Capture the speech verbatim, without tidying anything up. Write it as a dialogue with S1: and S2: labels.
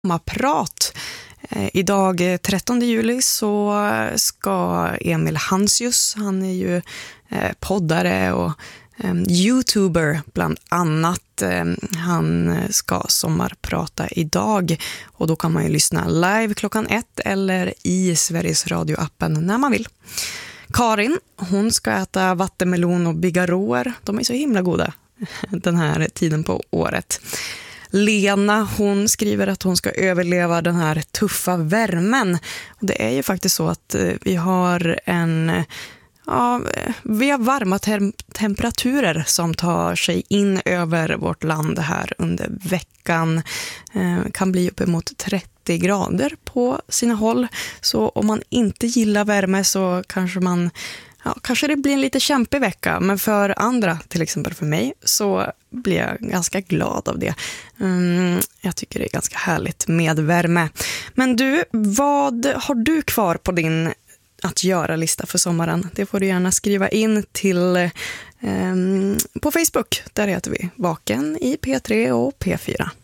S1: sommarprat. Idag trettonde juli så ska Emil Hansius, han är ju poddare och YouTuber bland annat. Han ska sommarprata idag och då kan man ju lyssna live klockan ett eller i Sveriges Radio-appen när man vill. Karin, hon ska äta vattenmelon och bigarråer. De är så himla goda den här tiden på året. Lena, hon skriver att hon ska överleva den här tuffa värmen. Och det är ju faktiskt så att vi har en... Ja, vi har varma te- temperaturer som tar sig in över vårt land här under veckan. Eh, kan bli uppemot trettio grader på sina håll. Så om man inte gillar värme så kanske man... Ja, kanske det blir en lite kämpig vecka, men för andra, till exempel för mig, så blir jag ganska glad av det. Mm, jag tycker det är ganska härligt med värme. Men du, vad har du kvar på din att göra-lista för sommaren? Det får du gärna skriva in till eh, på Facebook. Där heter vi Vaken i P tre och P fyra.